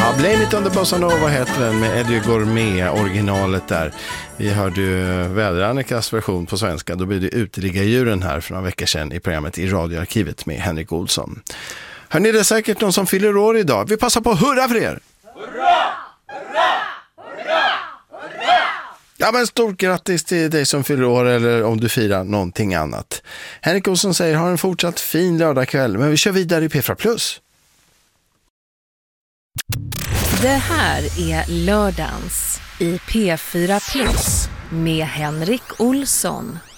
Blame It on the Bossa Nova heter den med Eddie Gourmet, originalet där. Vi hörde ju Väder-Annikas version på svenska. Då blev det Uteliggarjuren här för några veckor sedan i programmet i radioarkivet med Henrik Olsson. Hörrni, det är säkert någon som fyller år idag. Vi passar på att hurra för er! Hurra! Hurra! Hurra! Hurra! Ja, men stort grattis till dig som fyller år, eller om du firar någonting annat. Henrik Olsson säger, ha en fortsatt fin lördagkväll, men vi kör vidare i P4+. Det här är lördagens i P4+ med Henrik Olsson.